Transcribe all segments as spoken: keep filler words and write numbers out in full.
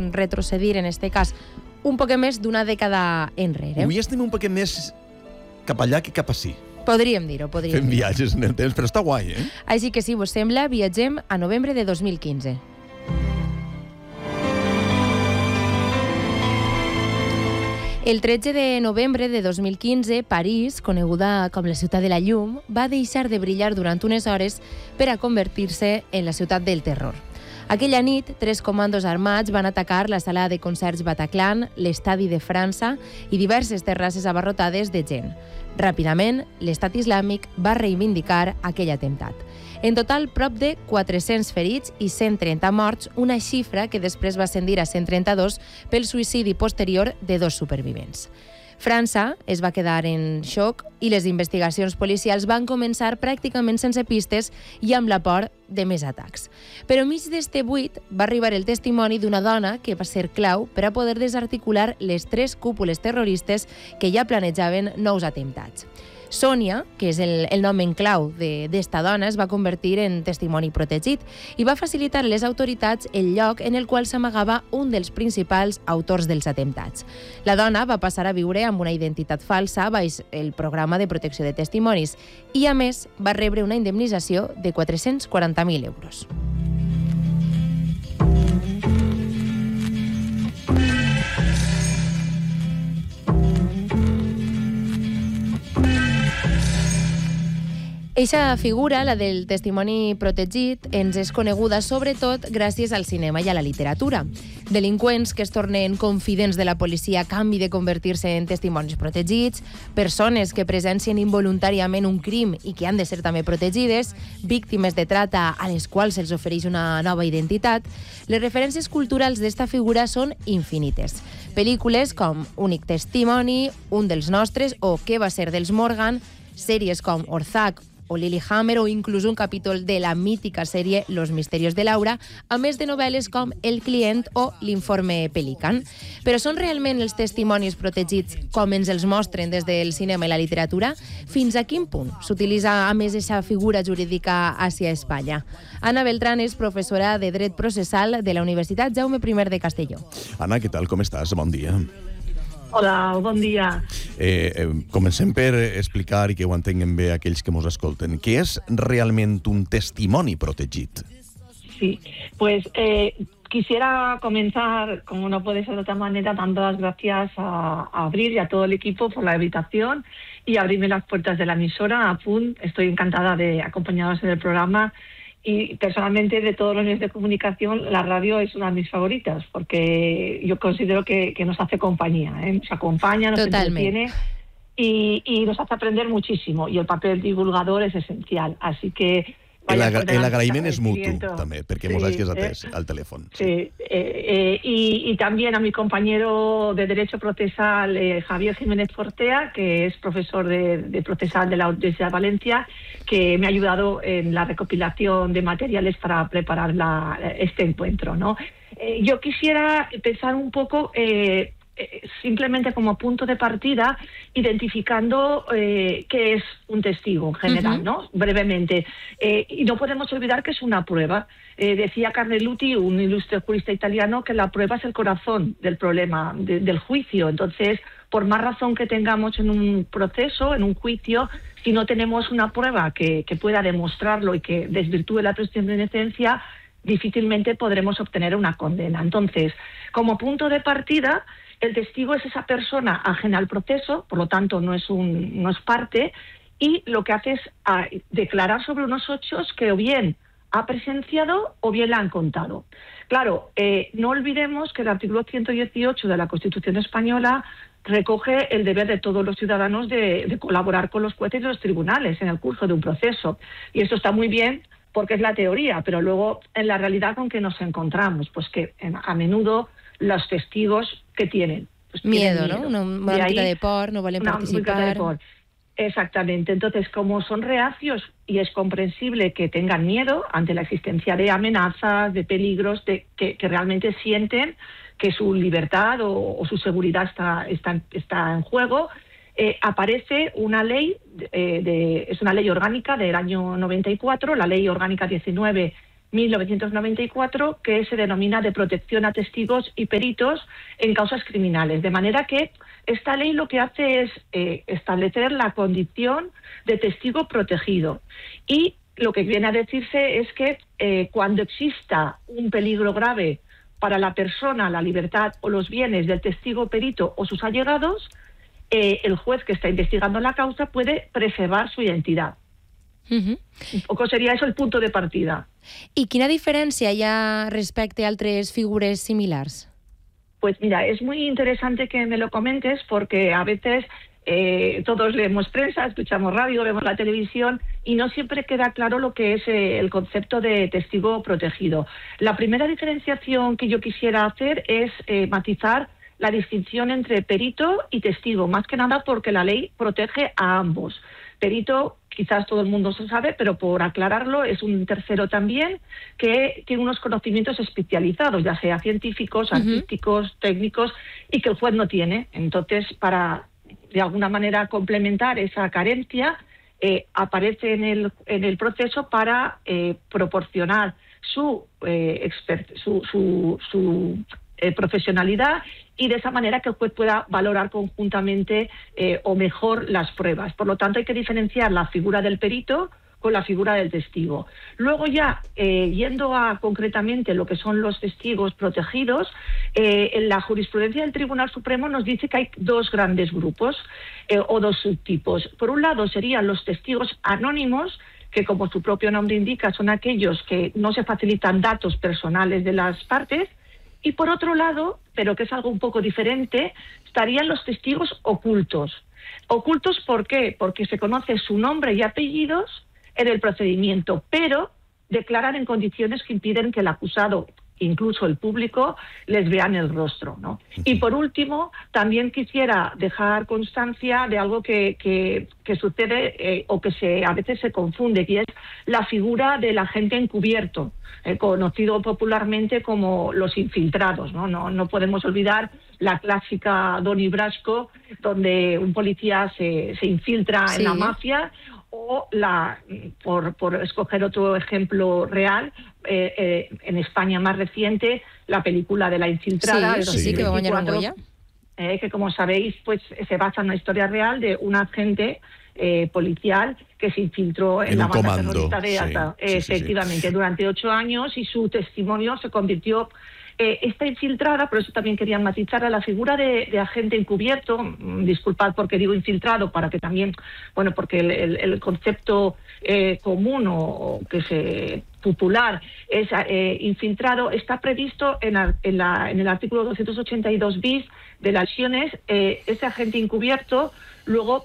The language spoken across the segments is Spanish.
en retrocedir, en este cas, un poc més d'una dècada enrere. Avui estem un poc més cap allà que cap ací. Podríem dir-ho, podríem Fem dir-ho. viatges en el temps, però està guai, eh? Així que, si vos sembla, viatgem a novembre de dos mil quinze. El tretze de novembre de dos mil quinze, París, coneguda com la ciutat de la llum, va deixar de brillar durant unes hores per a convertir-se en la ciutat del terror. Aquella nit, tres comandos armats van atacar la sala de concerts Bataclan, l'estadi de França i diverses terrasses abarrotades de gent. Ràpidament, l'Estat Islàmic va reivindicar aquell atemptat. En total, prop de quatre-cents ferits i cent trenta morts, una xifra que després va ascendir a cent trenta-dos pel suïcidi posterior de dos supervivents. França es va quedar en xoc i les investigacions policials van començar pràcticament sense pistes i amb la por de més atacs. Però mig d'este buit va arribar el testimoni d'una dona que va ser clau per a poder desarticular les tres cúpules terroristes que ja planejaven nous atemptats. Sònia, que és el, el nom en clau d'esta dona, es va convertir en testimoni protegit i va facilitar a les autoritats el lloc en el qual s'amagava un dels principals autors dels atemptats. La dona va passar a viure amb una identitat falsa baix el programa de protecció de testimonis i, a més, va rebre una indemnització de quatre-cents quaranta mil euros. Eixa figura, la del testimoni protegit, ens és coneguda sobretot gràcies al cinema i a la literatura. Delinqüents que es tornen confidents de la policia a canvi de convertir-se en testimonis protegits, persones que presencien involuntàriament un crim i que han de ser també protegides, víctimes de trata a les quals se'ls ofereix una nova identitat. Les referències culturals d'esta figura són infinites. Pel·lícules com Únic testimoni, Un dels nostres o Què va ser dels Morgan, sèries com Orthac o Lilyhammer o inclús un capítol de la mítica sèrie Los misterios de Laura, a més de novel·les com El client o L'informe Pelican. Però són realment els testimonis protegits com ens els mostren des del cinema i la literatura? Fins a quin punt s'utilitza a més aquesta figura jurídica hacia Espanya? Anna Beltrán és professora de Dret Processal de la Universitat Jaume I de Castelló. Anna, què tal? Com estàs? Bon dia. Hola, bon dia. Eh, eh, comencem per explicar i que ho entenguin bé aquells que ens escolten. Què és realment un testimoni protegit? Sí, pues eh, quisiera comenzar, como no puede ser de otra manera, dando las gracias a, a Abril y a todo el equipo por la invitación y abrirme las puertas de la emisora. A P U N, estoy encantada de acompañaros en el programa. Y personalmente, de todos los medios de comunicación, la radio es una de mis favoritas, porque yo considero que, que nos hace compañía, ¿eh? Nos acompaña, nos entretiene y, y nos hace aprender muchísimo. Y el papel divulgador es esencial. Así que... El, agra el agraïment és mutu, també, perquè mos hagis atès al telèfon. Sí, sí. Eh, eh, y, y también a mi compañero de Derecho Procesal, eh, Javier Jiménez Fortea, que es profesor de, de Procesal de la Universidad de Valencia, que me ha ayudado en la recopilación de materiales para preparar la, este encuentro, ¿no? Eh, yo quisiera pensar un poco... Eh, simplemente como punto de partida, identificando eh, qué es un testigo en general, uh-huh. ¿no? Brevemente. Eh, y no podemos olvidar que es una prueba. Eh, decía Carneluti, un ilustre jurista italiano, que la prueba es el corazón del problema, de, del juicio. Entonces, por más razón que tengamos en un proceso, en un juicio, si no tenemos una prueba que, que pueda demostrarlo y que desvirtúe la presunción de inocencia, difícilmente podremos obtener una condena. Entonces, como punto de partida, el testigo es esa persona ajena al proceso, por lo tanto no es, un, no es parte, y lo que hace es a, declarar sobre unos hechos que o bien ha presenciado o bien le han contado. Claro, eh, no olvidemos que el artículo ciento dieciocho de la Constitución española recoge el deber de todos los ciudadanos de, de colaborar con los jueces y los tribunales en el curso de un proceso. Y esto está muy bien porque es la teoría, pero luego en la realidad con que nos encontramos, pues que en, a menudo los testigos que tienen. Pues miedo, tienen miedo, ¿no? Una, una mica de por, no volen participar. De por. Exactamente. Entonces, como son reacios y es comprensible que tengan miedo ante la existencia de amenazas, de peligros, de que, que realmente sienten que su libertad o, o su seguridad está, está, está en juego, eh, aparece una ley, eh, de, es una ley orgánica del año noventa y cuatro, la Ley Orgánica diecinueve mil novecientos noventa y cuatro, que se denomina de protección a testigos y peritos en causas criminales. De manera que esta ley lo que hace es eh, establecer la condición de testigo protegido. Y lo que viene a decirse es que eh, cuando exista un peligro grave para la persona, la libertad o los bienes del testigo perito o sus allegados, eh, el juez que está investigando la causa puede preservar su identidad. Uh-huh. Un poco sería eso el punto de partida. I quina diferència hi ha respecte a altres figures similars? Pues mira, es muy interesante que me lo comentes porque a veces eh, todos leemos prensa, escuchamos radio, vemos la televisión y no siempre queda claro lo que es eh, el concepto de testigo protegido. La primera diferenciación que yo quisiera hacer es eh, matizar la distinción entre perito y testigo, más que nada porque la ley protege a ambos. Perito, quizás todo el mundo se sabe, pero por aclararlo, es un tercero también que tiene unos conocimientos especializados, ya sea científicos, artísticos, uh-huh. técnicos, y que el juez no tiene. Entonces, para de alguna manera complementar esa carencia, eh, aparece en el, en el proceso para eh, proporcionar su, eh, expert, su, su, su eh, profesionalidad y de esa manera que el juez pueda valorar conjuntamente eh, o mejor las pruebas. Por lo tanto, hay que diferenciar la figura del perito con la figura del testigo. Luego ya, eh, yendo a concretamente lo que son los testigos protegidos, eh, en la jurisprudencia del Tribunal Supremo nos dice que hay dos grandes grupos eh, o dos subtipos. Por un lado serían los testigos anónimos, que como su propio nombre indica son aquellos que no se facilitan datos personales de las partes, y por otro lado, pero que es algo un poco diferente, estarían los testigos ocultos. ¿Ocultos por qué? Porque se conoce su nombre y apellidos en el procedimiento, pero declaran en condiciones que impiden que el acusado, incluso el público, les vean el rostro, ¿no? Y por último, también quisiera dejar constancia de algo que, que, que sucede eh, o que se, a veces se confunde, que es la figura del agente encubierto, eh, conocido popularmente como los infiltrados, ¿no? No, no podemos olvidar la clásica Donnie Brasco, donde un policía se, se infiltra sí. en la mafia, o la, por, por escoger otro ejemplo real, eh, eh, en España más reciente, la película de La Infiltrada, sí, de sí, sí, que, Goya. Eh, que como sabéis pues se basa en una historia real de un agente eh, policial que se infiltró en, en la banda comando. terrorista de Ata, sí, eh, sí, efectivamente, sí, sí. durante ocho años, y su testimonio se convirtió... Eh, esta infiltrada, por eso también quería matizar a la figura de, de agente encubierto, mmm, disculpad porque digo infiltrado, para que también, bueno, porque el, el, el concepto eh, común o, o que se popular es eh, infiltrado, está previsto en, en, la, en el artículo doscientos ochenta y dos bis de las acciones. Eh, ese agente encubierto luego,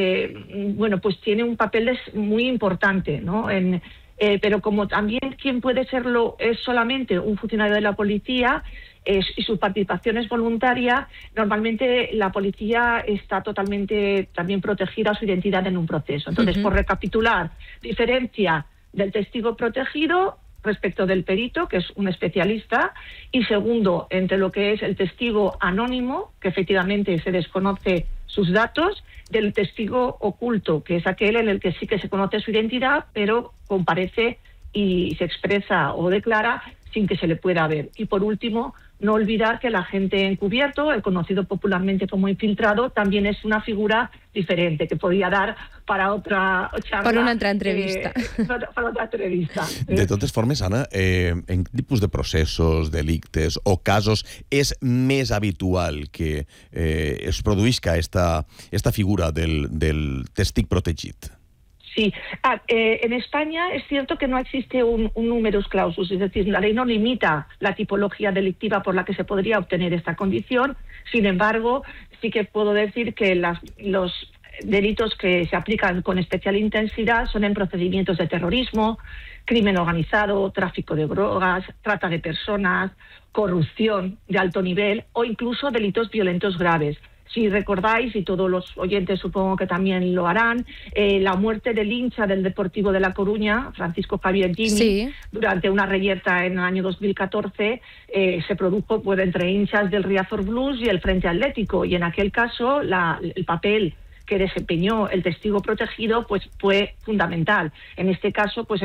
eh, bueno, pues tiene un papel muy importante, ¿no? En Eh, pero como también quien puede serlo es solamente un funcionario de la policía eh, y su participación es voluntaria, normalmente la policía está totalmente también protegida su identidad en un proceso. Entonces, uh-huh. por recapitular, diferencia del testigo protegido respecto del perito, que es un especialista, y segundo, entre lo que es el testigo anónimo, que efectivamente se desconoce sus datos, del testigo oculto, que es aquel en el que sí que se conoce su identidad, pero comparece y se expresa o declara sin que se le pueda ver. Y por último, no olvidar que el agente encubierto, el conocido popularmente como infiltrado, también es una figura diferente que podría dar para otra charla. Para una altra entrevista. Eh, para, para otra entrevista. De totes formes, Anna, eh, en tipus de processos, delictes o casos és més habitual que eh, es produïsca esta, esta figura del, del testig protegit? Sí, ah, eh, en España es cierto que no existe un, un numerus clausus, es decir, la ley no limita la tipología delictiva por la que se podría obtener esta condición. Sin embargo, sí que puedo decir que las, los delitos que se aplican con especial intensidad son en procedimientos de terrorismo, crimen organizado, tráfico de drogas, trata de personas, corrupción de alto nivel o incluso delitos violentos graves. Si recordáis, y todos los oyentes supongo que también lo harán, eh, la muerte del hincha del Deportivo de La Coruña, Francisco Javier Gini, sí. durante una reyerta en el año dos mil catorce, eh, se produjo pues, entre hinchas del Riazor Blues y el Frente Atlético, y en aquel caso la, el papel que desempeñó el testigo protegido pues fue fundamental. En este caso, pues